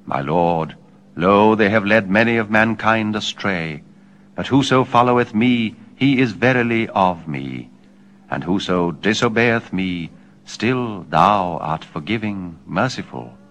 My Lord, lo, they have led many of mankind astray. But whoso followeth me, he is verily of me. And whoso disobeyeth me, still thou art forgiving, merciful,